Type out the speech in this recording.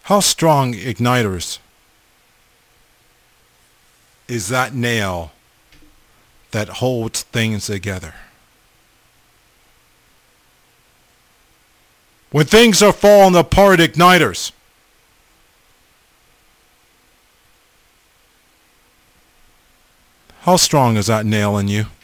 How strong, igniters, is that nail that holds things together? When things are falling apart, igniters, how strong is that nail in you?